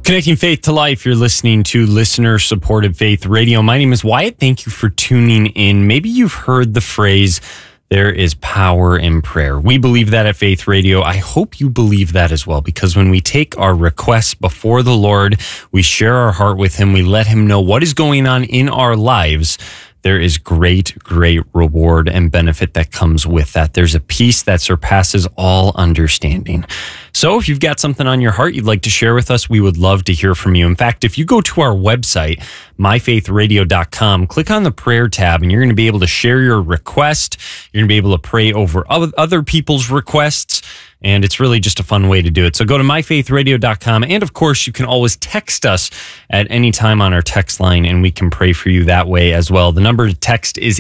Connecting faith to life. You're listening to listener-supported Faith Radio. My name is Wyatt. Thank you for tuning in. Maybe you've heard the phrase, there is power in prayer. We believe that at Faith Radio. I hope you believe that as well, because when we take our requests before the Lord, we share our heart with Him, we let Him know what is going on in our lives, there is great reward and benefit that comes with that. There's a peace that surpasses all understanding. So if you've got something on your heart you'd like to share with us, we would love to hear from you. In fact, if you go to our website, myfaithradio.com, click on the prayer tab, and you're going to be able to share your request. You're going to be able to pray over other people's requests. And it's really just a fun way to do it. So go to myfaithradio.com. And of course, you can always text us at any time on our text line, and we can pray for you that way as well. The number to text is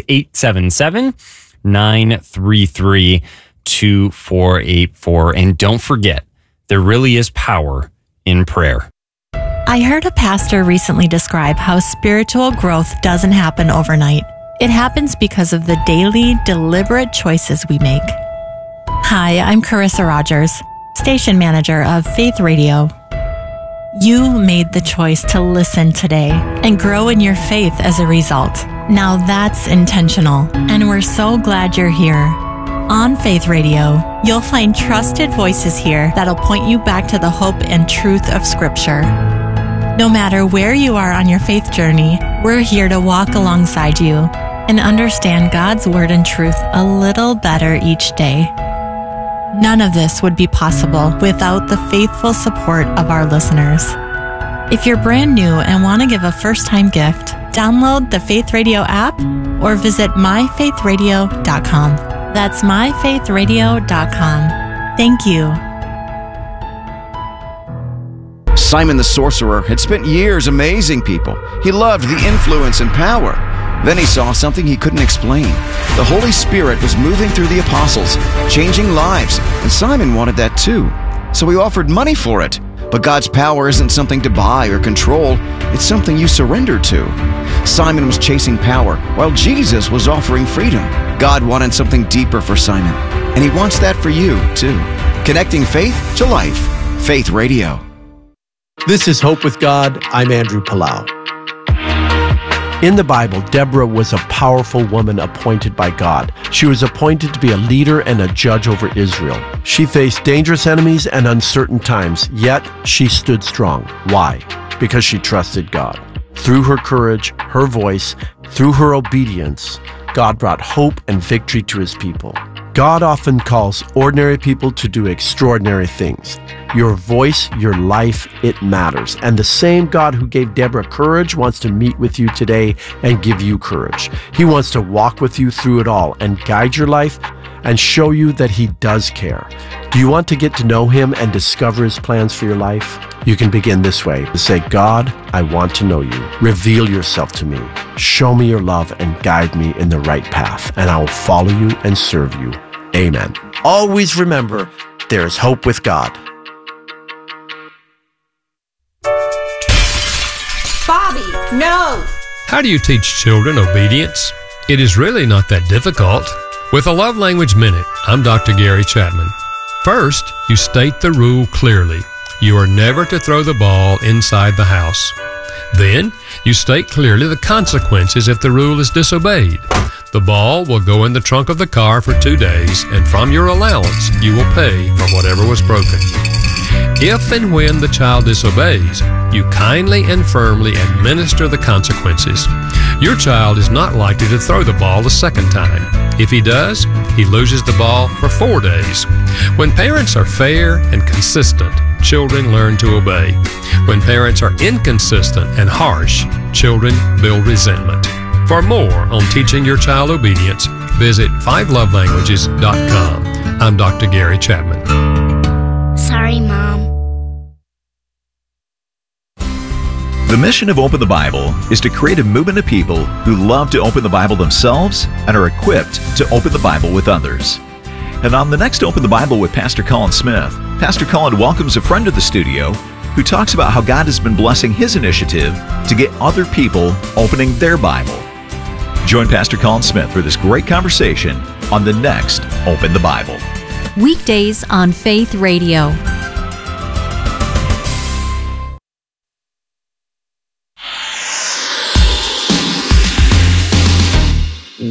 877-933-2484. And don't forget, there really is power in prayer. I heard a pastor recently describe how spiritual growth doesn't happen overnight. It happens because of the daily, deliberate choices we make. Hi, I'm Carissa Rogers, station manager of Faith Radio. You made the choice to listen today and grow in your faith as a result. Now that's intentional, and we're so glad you're here. On Faith Radio, you'll find trusted voices here that'll point you back to the hope and truth of Scripture. No matter where you are on your faith journey, we're here to walk alongside you and understand God's Word and truth a little better each day. None of this would be possible without the faithful support of our listeners. If you're brand new and want to give a first-time gift, download the Faith Radio app or visit myfaithradio.com. That's myfaithradio.com. Thank you. Simon the sorcerer had spent years amazing people. He loved the influence and power. Then he saw something he couldn't explain. The Holy Spirit was moving through the apostles, changing lives, and Simon wanted that too. So he offered money for it. But God's power isn't something to buy or control. It's something you surrender to. Simon was chasing power, while Jesus was offering freedom. God wanted something deeper for Simon, and He wants that for you too. Connecting faith to life. Faith Radio. This is Hope with God. I'm Andrew Palau. In the Bible, Deborah was a powerful woman appointed by God. She was appointed to be a leader and a judge over Israel. She faced dangerous enemies and uncertain times, yet she stood strong. Why? Because she trusted God. Through her courage, her voice, through her obedience, God brought hope and victory to His people. God often calls ordinary people to do extraordinary things. Your voice, your life, it matters. And the same God who gave Deborah courage wants to meet with you today and give you courage. He wants to walk with you through it all and guide your life and show you that He does care. Do you want to get to know Him and discover His plans for your life? You can begin this way. Say, God, I want to know You. Reveal Yourself to me. Show me Your love and guide me in the right path, and I will follow You and serve You. Amen. Always remember, there is hope with God. Bobby, no! How do you teach children obedience? It is really not that difficult. With a Love Language Minute, I'm Dr. Gary Chapman. First, you state the rule clearly. You are never to throw the ball inside the house. Then, you state clearly the consequences if the rule is disobeyed. The ball will go in the trunk of the car for 2 days, and from your allowance, you will pay for whatever was broken. If and when the child disobeys, you kindly and firmly administer the consequences. Your child is not likely to throw the ball a second time. If he does, he loses the ball for 4 days. When parents are fair and consistent, children learn to obey. When parents are inconsistent and harsh, children build resentment. For more on teaching your child obedience, visit 5lovelanguages.com. I'm Dr. Gary Chapman. Sorry, Mom. The mission of Open the Bible is to create a movement of people who love to open the Bible themselves and are equipped to open the Bible with others. And on the next Open the Bible with Pastor Colin Smith, Pastor Colin welcomes a friend to the studio who talks about how God has been blessing his initiative to get other people opening their Bible. Join Pastor Colin Smith for this great conversation on the next Open the Bible. Weekdays on Faith Radio.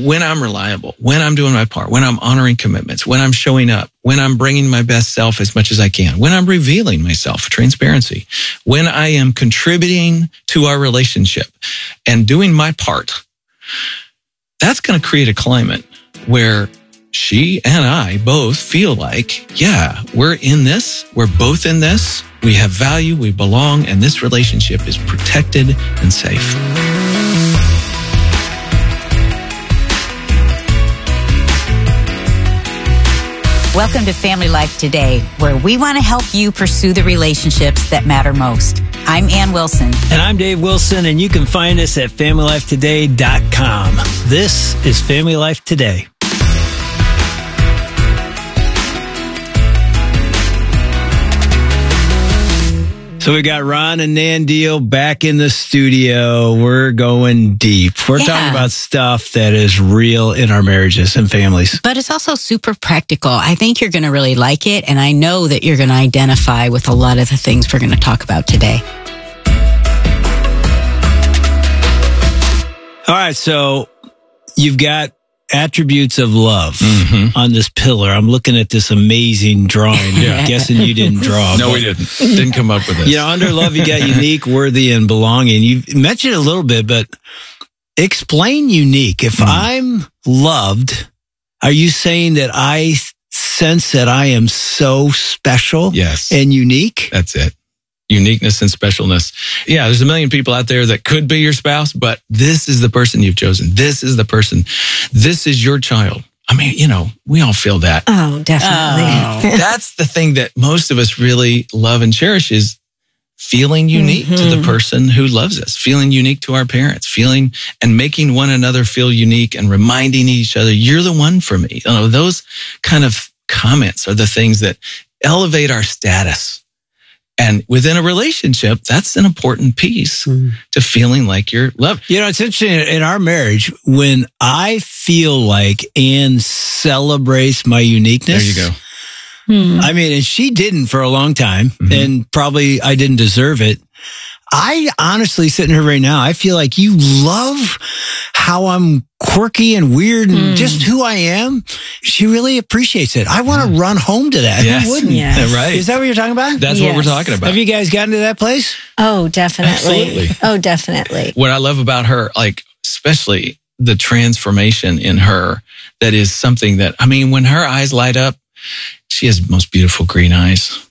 when I'm reliable, when I'm doing my part, when I'm honoring commitments, when I'm showing up, when I'm bringing my best self as much as I can, when I'm revealing myself, transparency, when I am contributing to our relationship and doing my part, that's going to create a climate where she and I both feel like, yeah, we're in this. We're both in this. We have value. We belong. And this relationship is protected and safe. Welcome to Family Life Today, where we want to help you pursue the relationships that matter most. I'm Ann Wilson. And I'm Dave Wilson, and you can find us at FamilyLifeToday.com. This is Family Life Today. So we got Ron and Nan Deal back in the studio. We're going deep. We're talking about stuff that is real in our marriages and families. But it's also super practical. I think you're going to really like it, and I know that you're going to identify with a lot of the things we're going to talk about today. All right, so you've got attributes of love on this pillar. I'm looking at this amazing drawing. Guessing you didn't draw. No, we didn't. Didn't come up with this. You know, under love, you got unique, worthy, and belonging. You mentioned it a little bit, but explain unique. If I'm loved, are you saying that I sense that I am so special and unique? That's it. Uniqueness and specialness. Yeah, there's a million people out there that could be your spouse, but this is the person you've chosen. This is the person. This is your child. I mean, you know, we all feel that. Oh, definitely. That's the thing that most of us really love and cherish is feeling unique to the person who loves us, feeling unique to our parents, feeling and making one another feel unique and reminding each other, you're the one for me. You know, those kind of comments are the things that elevate our status. And within a relationship, that's an important piece to feeling like you're loved. You know, it's interesting in our marriage, when I feel like Ann celebrates my uniqueness. There you go. I mean, and she didn't for a long time, and probably I didn't deserve it. I honestly, sitting here right now, I feel like you love how I'm quirky and weird and just who I am. She really appreciates it. I want to run home to that. Yes. Who wouldn't? Yes. Right. Is that what you're talking about? That's what we're talking about. Have you guys gotten to that place? Oh, definitely. Absolutely. Oh, definitely. What I love about her, like, especially the transformation in her, that is something that, I mean, when her eyes light up, she has the most beautiful green eyes.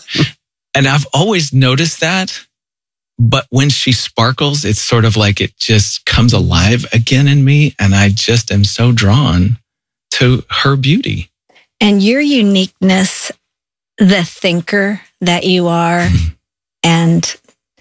And I've always noticed that. But when she sparkles, it's sort of like it just comes alive again in me. And I just am so drawn to her beauty. And your uniqueness, the thinker that you are, and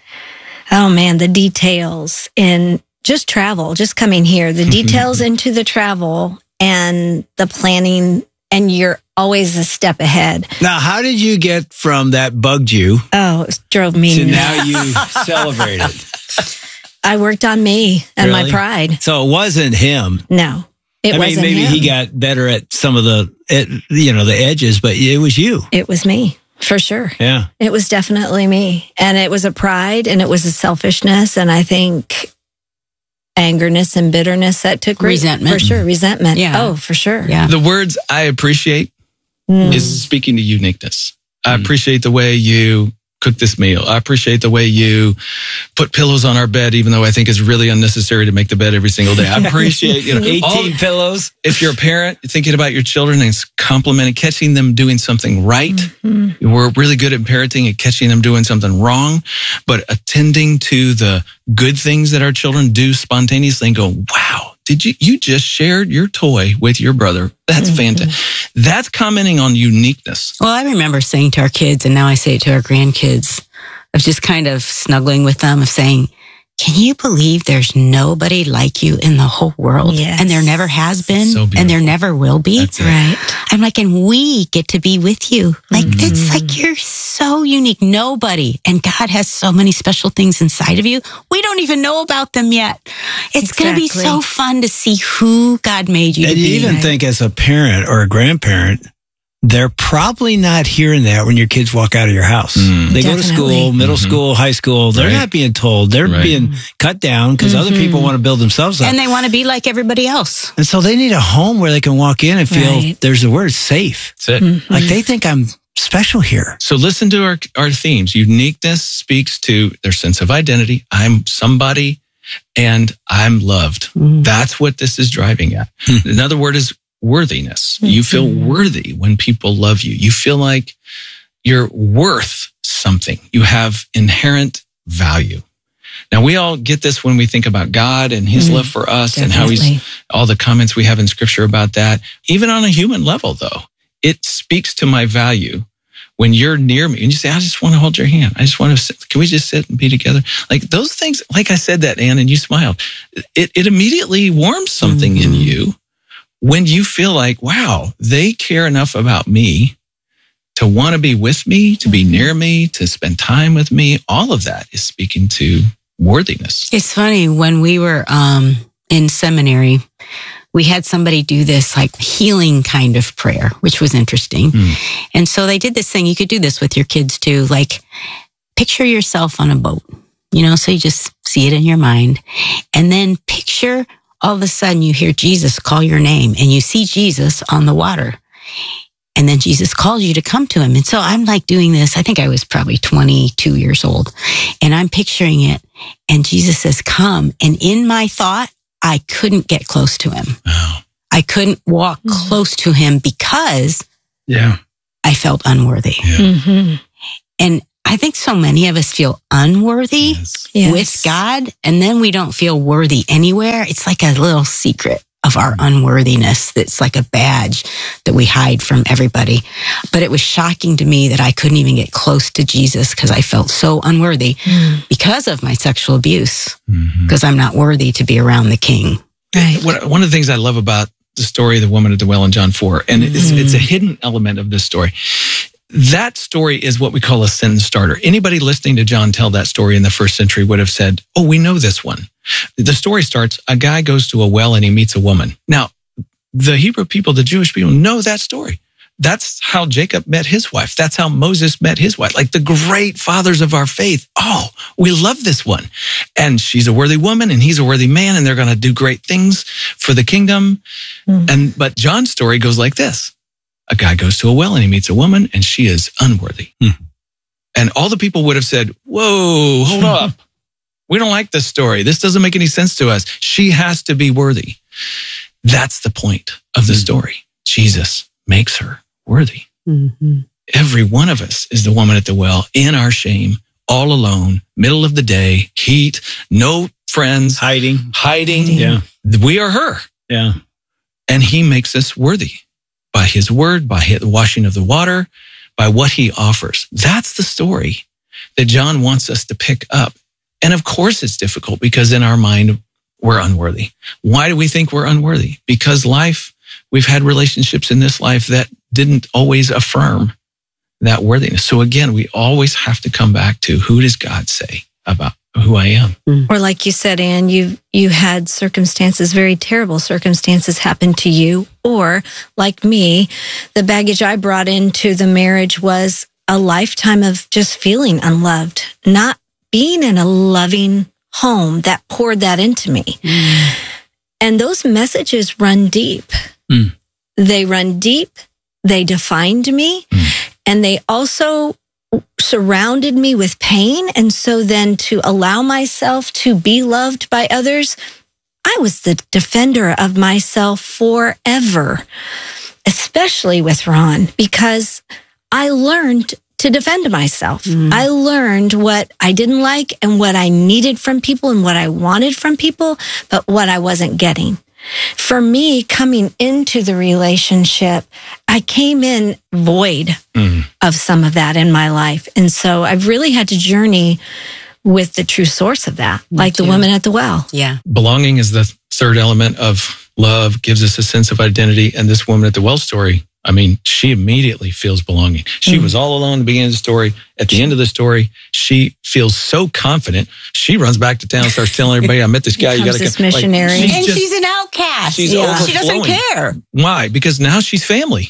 oh man, the details in just travel, just coming here, the details into the travel and the planning, and you're always a step ahead. Now, how did you get from that bugged you? Oh, it drove me to nuts. now you celebrate it? I worked on me and my pride. So it wasn't him. No, it wasn't him. Maybe he got better at some of the edges, but it was you. It was me, for sure. Yeah. It was definitely me. And it was a pride and it was a selfishness. And I think angerness and bitterness that took resentment. For sure. Resentment. Yeah. Oh, for sure. Yeah. The words I appreciate is speaking to uniqueness. I appreciate the way you cook this meal. I appreciate the way you put pillows on our bed, even though I think it's really unnecessary to make the bed every single day. I appreciate, 18 pillows. If you're a parent, thinking about your children and complimenting, catching them doing something right. We're really good at parenting and catching them doing something wrong, but attending to the good things that our children do spontaneously and go, wow, you just shared your toy with your brother. That's fantastic. That's commenting on uniqueness. Well, I remember saying to our kids, and now I say it to our grandkids, of just kind of snuggling with them, of saying, can you believe there's nobody like you in the whole world? Yes. And there never has been, So beautiful. and there never will be. That's it. Right. I'm like, and we get to be with you. Like, it's like you're so unique. Nobody. And God has so many special things inside of you. We don't even know about them yet. It's going to be Exactly. so fun to see who God made you to And be. you even think as a parent or a grandparent, they're probably not hearing that when your kids walk out of your house. They go to school, middle school, high school. They're not being told. They're being cut down because other people want to build themselves up. And they want to be like everybody else. And so they need a home where they can walk in and feel there's the word safe. That's it. Like they think I'm special here. So listen to our themes. Uniqueness speaks to their sense of identity. I'm somebody and I'm loved. That's what this is driving at. Another word is worthiness. You feel worthy when people love you. You feel like you're worth something. You have inherent value. Now, we all get this when we think about God and his love for us and how he's, all the comments we have in scripture about that. Even on a human level, though, it speaks to my value when you're near me and you say, I just want to hold your hand. I just want to sit. Can we just sit and be together? Like those things, like I said that, Ann, and you smiled. It immediately warms something in you when you feel like, wow, they care enough about me to want to be with me, to be near me, to spend time with me. All of that is speaking to worthiness. It's funny, when we were in seminary, we had somebody do this like healing kind of prayer, which was interesting. And so they did this thing. You could do this with your kids too. Like picture yourself on a boat, so you just see it in your mind. And then picture all of a sudden you hear Jesus call your name and you see Jesus on the water. And then Jesus calls you to come to him. And so I'm like doing this. I think I was probably 22 years old and I'm picturing it. And Jesus says, come. And in my thought, I couldn't get close to him. I couldn't walk close to him because I felt unworthy. And I think so many of us feel unworthy with God, and then we don't feel worthy anywhere. It's like a little secret of our unworthiness that's like a badge that we hide from everybody. But it was shocking to me that I couldn't even get close to Jesus because I felt so unworthy because of my sexual abuse, because I'm not worthy to be around the King. One of the things I love about the story of the woman at the well in John 4, and it's a hidden element of this story. That story is what we call a sentence starter. Anybody listening to John tell that story in the first century would have said, oh, we know this one. The story starts, a guy goes to a well and he meets a woman. Now, the Hebrew people, the Jewish people know that story. That's how Jacob met his wife. That's how Moses met his wife. Like the great fathers of our faith. Oh, we love this one. And she's a worthy woman and he's a worthy man and they're going to do great things for the kingdom. But John's story goes like this. A guy goes to a well and he meets a woman and she is unworthy. And all the people would have said, whoa, hold up. We don't like this story. This doesn't make any sense to us. She has to be worthy. That's the point of the story. Jesus makes her worthy. Every one of us is the woman at the well in our shame, all alone, middle of the day, heat, no friends. Hiding. Yeah. We are her. Yeah. And he makes us worthy. By his word, by the washing of the water, by what he offers. That's the story that John wants us to pick up. And of course it's difficult because in our mind, we're unworthy. Why do we think we're unworthy? Because we've had relationships in this life that didn't always affirm that worthiness. So again, we always have to come back to who does God say about who I am? Or like you said, Ann, you had circumstances, very terrible circumstances happen to you. Or like me, the baggage I brought into the marriage was a lifetime of just feeling unloved, not being in a loving home that poured that into me. And those messages run deep. They run deep. They defined me. And they also surrounded me with pain. And so then to allow myself to be loved by others, I was the defender of myself forever, especially with Ron, because I learned to defend myself. I learned what I didn't like and what I needed from people and what I wanted from people, but what I wasn't getting. For me, coming into the relationship, I came in void of some of that in my life. And so I've really had to journey with the true source of that, like the woman at the well. Yeah. Belonging is the third element of love, gives us a sense of identity. And this woman at the well story, I mean, she immediately feels belonging. She was all alone at the beginning of the story. At the end of the story, she feels so confident. She runs back to town, starts telling everybody, I met this guy. You got to this missionary. She's an outcast. She's She doesn't care. Why? Because now she's family.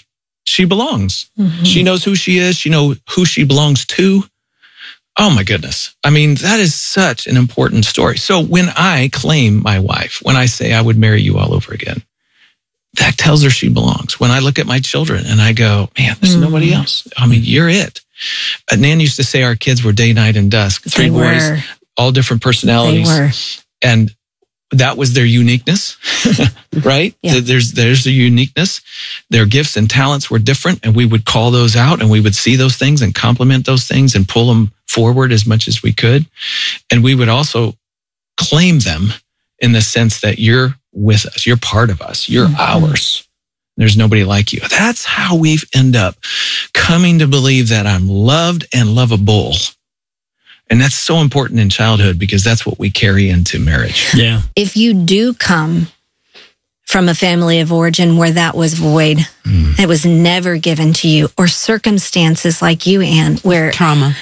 she belongs. She knows who she is. She knows who she belongs to. Oh my goodness. I mean, that is such an important story. So when I claim my wife, when I say I would marry you all over again, that tells her she belongs. When I look at my children and I go, man, there's nobody else. I mean, you're it. Nan used to say our kids were day, night, and dusk. Three boys, all different personalities. They were. And that was their uniqueness, right? Yeah. There's the uniqueness. Their gifts and talents were different, and we would call those out, and we would see those things and compliment those things and pull them forward as much as we could. And we would also claim them in the sense that you're with us, you're part of us, you're ours. There's nobody like you. That's how we've end up coming to believe that I'm loved and lovable. And that's so important in childhood because that's what we carry into marriage. Yeah. If you do come from a family of origin where that was void, it was never given to you, or circumstances like you, Ann, where trauma,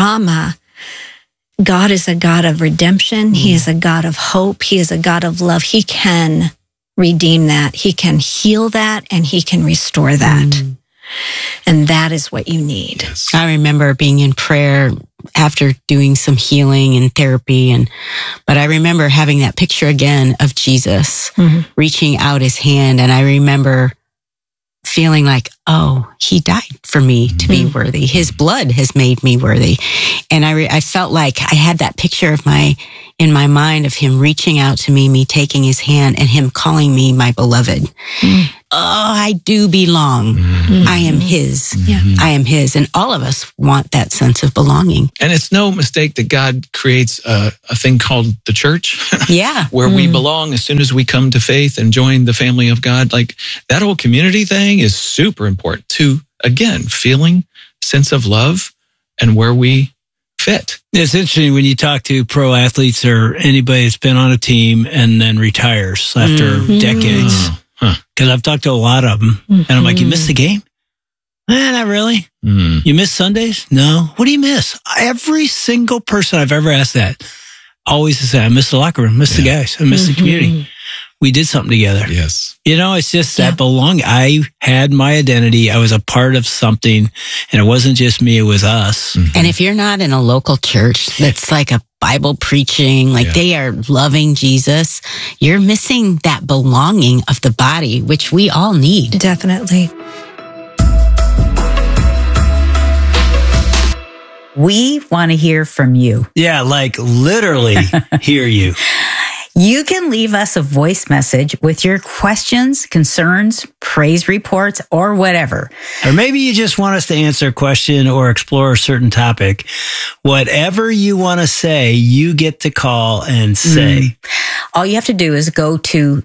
God is a God of redemption. He is a God of hope. He is a God of love. He can redeem that. He can heal that, and he can restore that. And that is what you need. I remember being in prayer after doing some healing and therapy, but I remember having that picture again of Jesus reaching out his hand, and I remember feeling like, oh, he died for me to be worthy. His blood has made me worthy. And I felt like I had that picture in my mind of him reaching out to me taking his hand, and him calling me my beloved. Oh, I do belong. I am his. I am his. And all of us want that sense of belonging. And it's no mistake that God creates a thing called the church. Where we belong as soon as we come to faith and join the family of God. Like that whole community thing is super important to, again, feeling sense of love and where we fit. It's interesting when you talk to pro athletes or anybody that's been on a team and then retires after decades. Because I've talked to a lot of them, and I'm like, you missed the game? Not really. You miss Sundays? No. What do you miss? Every single person I've ever asked that always says, I miss the locker room, miss the guys, I miss the community. We did something together. Yes. You know, it's just that belonging. I had my identity. I was a part of something, and it wasn't just me, it was us. And if you're not in a local church that's like a Bible preaching, like they are loving Jesus, you're missing that belonging of the body, which we all need. Definitely. We want to hear from you. Yeah, like literally hear you. You can leave us a voice message with your questions, concerns, praise reports, or whatever. Or maybe you just want us to answer a question or explore a certain topic. Whatever you want to say, you get to call and say. All you have to do is go to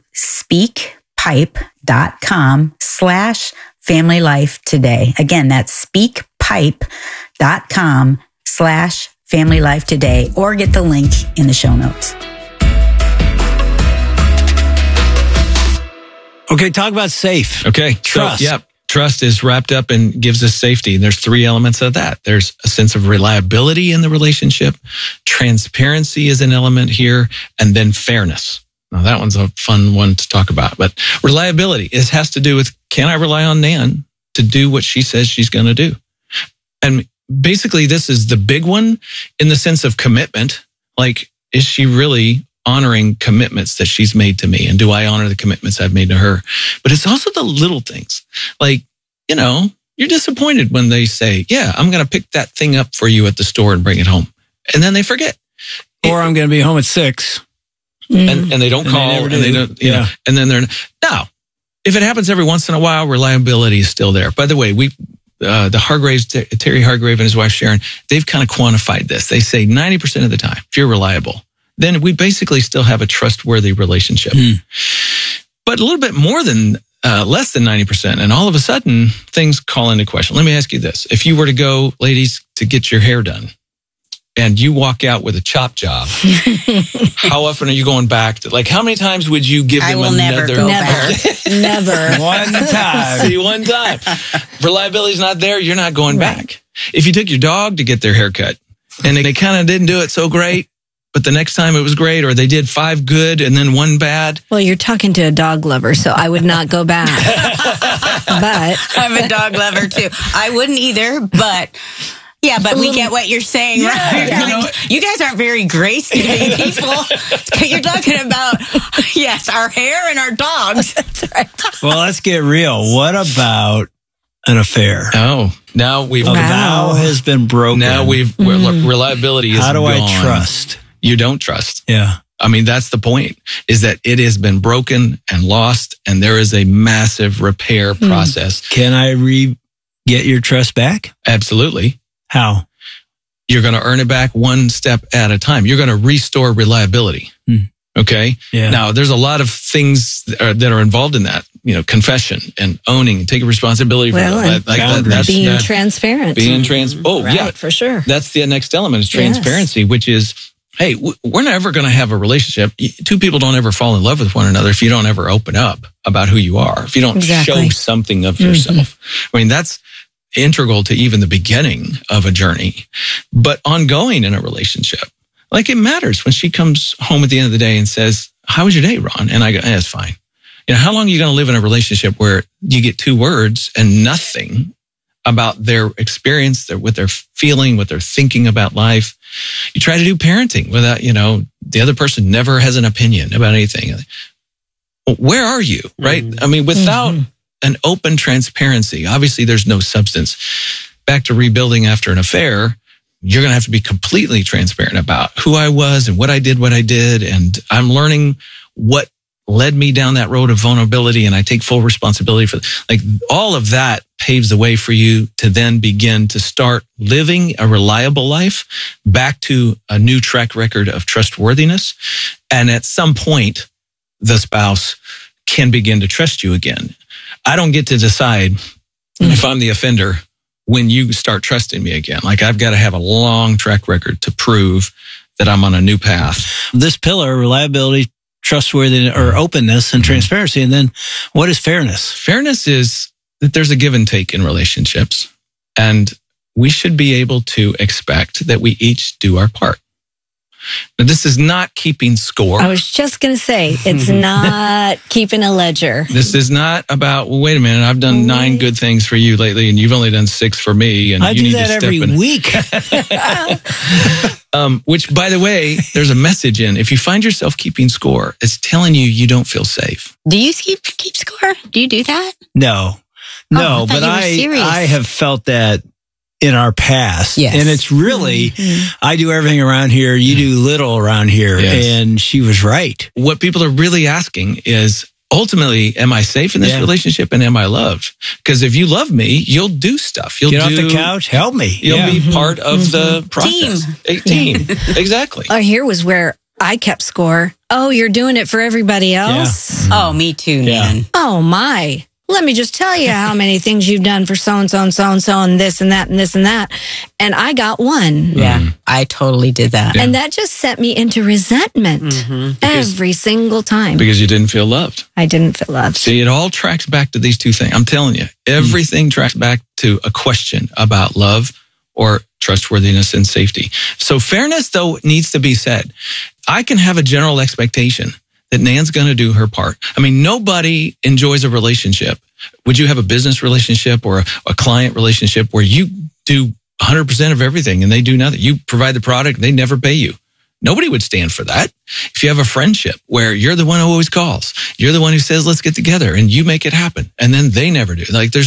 speakpipe.com/familylifetoday. Again, that's speakpipe.com/familylifetoday, or get the link in the show notes. Okay, talk about safe. Okay. Trust. So, trust is wrapped up and gives us safety. And there's three elements of that. There's a sense of reliability in the relationship. Transparency is an element here. And then fairness. Now, that one's a fun one to talk about. But reliability, it has to do with, can I rely on Nan to do what she says she's going to do? And basically, this is the big one in the sense of commitment. Like, is she really honoring commitments that she's made to me? And do I honor the commitments I've made to her? But it's also the little things. Like, you know, you're disappointed when they say, yeah, I'm going to pick that thing up for you at the store and bring it home. And then they forget. Or I'm going to be home at 6. And they don't call. And they don't, you know, and then they're, now, if it happens every once in a while, reliability is still there. By the way, the Hargraves, Terry Hargrave and his wife Sharon, they've kind of quantified this. They say 90% of the time, if you're reliable, then we basically still have a trustworthy relationship. But a little bit more than, less than 90%. And all of a sudden, things call into question. Let me ask you this. If you were to go, ladies, to get your hair done, and you walk out with a chop job, how often are you going back to, like, how many times would you give them another? Never. One time. See, one time. Reliability's not there, you're not going back. If you took your dog to get their hair cut, and they kind of didn't do it so great, but the next time it was great, or they did 5 good and then 1 bad. Well, you're talking to a dog lover, so I would not go back. But I'm a dog lover too. I wouldn't either, but yeah, but we get what you're saying, right? Yeah. You guys aren't very grace-giving people. You're talking about, yes, our hair and our dogs. That's right. Well, let's get real. What about an affair? Oh, now we've A vow has been broken. Now reliability is How do gone. I trust? You don't trust. Yeah. I mean, that's the point, is that it has been broken and lost, and there is a massive repair process. Can I get your trust back? Absolutely. How? You're going to earn it back one step at a time. You're going to restore reliability. Okay. Yeah. Now, there's a lot of things that are involved in that. Confession and owning and taking responsibility for that. That's being transparent. Being right, for sure. That's the next element is transparency, which is, hey, we're never going to have a relationship. 2 people don't ever fall in love with one another if you don't ever open up about who you are, if you don't show something of yourself. I mean, that's integral to even the beginning of a journey, but ongoing in a relationship. Like, it matters when she comes home at the end of the day and says, "How was your day, Ron?" And I go, "It's fine." How long are you going to live in a relationship where you get 2 words and nothing about their experience, what they're feeling, what they're thinking about life? You try to do parenting without, the other person never has an opinion about anything. Where are you, right? I mean, without an open transparency, obviously there's no substance. Back to rebuilding after an affair, you're going to have to be completely transparent about who I was and what I did. And I'm learning what led me down that road of vulnerability, and I take full responsibility for all of that paves the way for you to then begin to start living a reliable life back to a new track record of trustworthiness. And at some point, the spouse can begin to trust you again. I don't get to decide if I'm the offender when you start trusting me again. I've got to have a long track record to prove that I'm on a new path. This pillar, reliability, trustworthiness, or openness and transparency. And then what is fairness? Fairness is that there's a give and take in relationships. And we should be able to expect that we each do our part. Now, this is not keeping score. I was just going to say, it's not keeping a ledger. This is not about, well, wait a minute, I've done 9 good things for you lately, and you've only done 6 for me. And I you do need that to step every in. week. Which, by the way, there's a message in. If you find yourself keeping score, it's telling you don't feel safe. Do you keep score? Do you do that? No, but I have felt that in our past. Yes. And it's really, I do everything around here. You do little around here. Yes. And she was right. What people are really asking is, ultimately, am I safe in this relationship and am I loved? Because if you love me, you'll do stuff. You'll get off the couch, help me. You'll be part of the process. Team. Exactly. Here was where I kept score. Oh, you're doing it for everybody else? Yeah. Oh, me too, Nan. Oh, my. Let me just tell you how many things you've done for so-and-so and so-and-so and this and that and this and that. And I got 1. Yeah, I totally did that. And that just set me into resentment every single time. Because you didn't feel loved. I didn't feel loved. See, it all tracks back to these 2 things. I'm telling you, everything tracks back to a question about love or trustworthiness and safety. So fairness, though, needs to be said. I can have a general expectation that Nan's going to do her part. I mean, nobody enjoys a relationship. Would you have a business relationship or a client relationship where you do 100% of everything and they do nothing? You provide the product, they never pay you. Nobody would stand for that. If you have a friendship where you're the one who always calls, you're the one who says, let's get together, and you make it happen, and then they never do. There's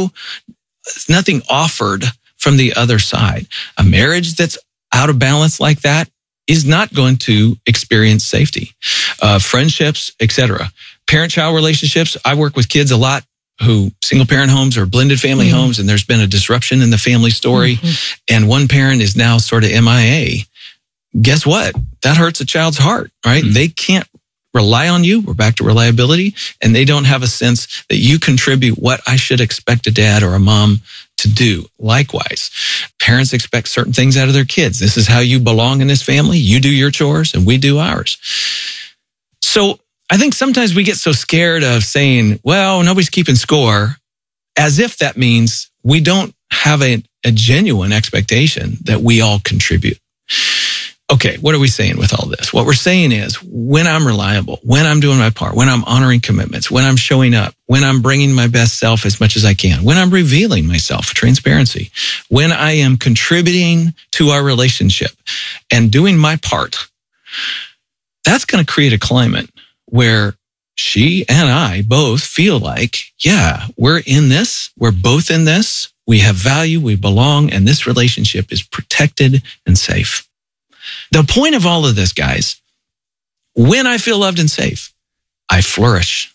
nothing offered from the other side. A marriage that's out of balance like that is not going to experience safety. Friendships, etc. Parent-child relationships. I work with kids a lot who single-parent homes or blended family homes, and there's been a disruption in the family story, and one parent is now sort of MIA. Guess what? That hurts a child's heart, right? They can't rely on you. We're back to reliability, and they don't have a sense that you contribute what I should expect a dad or a mom to do. Likewise, parents expect certain things out of their kids. This is how you belong in this family. You do your chores and we do ours. So I think sometimes we get so scared of saying, well, nobody's keeping score, as if that means we don't have a genuine expectation that we all contribute. okay, what are we saying with all this? What we're saying is when I'm reliable, when I'm doing my part, when I'm honoring commitments, when I'm showing up, when I'm bringing my best self as much as I can, when I'm revealing myself, transparency, when I am contributing to our relationship and doing my part, that's going to create a climate where she and I both feel like, yeah, we're in this. We're both in this. We have value. We belong. And this relationship is protected and safe. The point of all of this, guys, when I feel loved and safe, I flourish.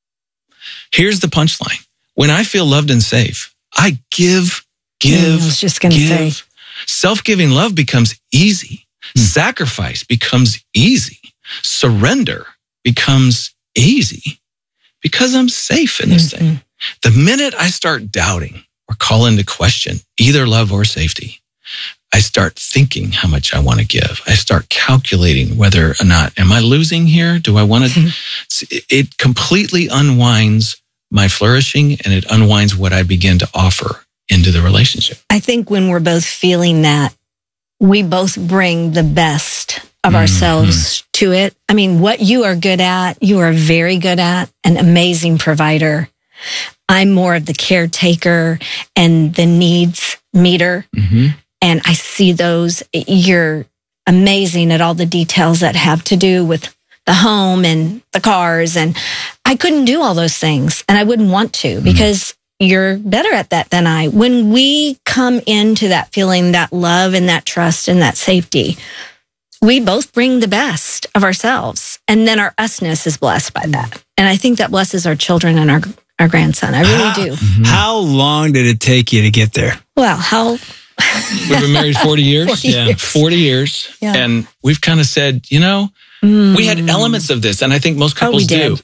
Here's the punchline. When I feel loved and safe, I give. I was just going to say. Self-giving love becomes easy. Sacrifice becomes easy. Surrender becomes easy because I'm safe in this thing. The minute I start doubting or call into question either love or safety, I start thinking how much I want to give. I start calculating whether or not, am I losing here? Do I want to? It completely unwinds my flourishing and it unwinds what I begin to offer into the relationship. I think when we're both feeling that, we both bring the best of ourselves to it. I mean, what you are good at, you are very good at, an amazing provider. I'm more of the caretaker and the needs meter. And I see those. You're amazing at all the details that have to do with the home and the cars. And I couldn't do all those things. And I wouldn't want to because you're better at that than I. When we come into that feeling, that love and that trust and that safety, we both bring the best of ourselves. And then our usness is blessed by that. And I think that blesses our children and our grandson. I really do. How long did it take you to get there? Well, We've been married 40 years. 40 years. Yeah. And we've kind of said, we had elements of this. And I think most couples do.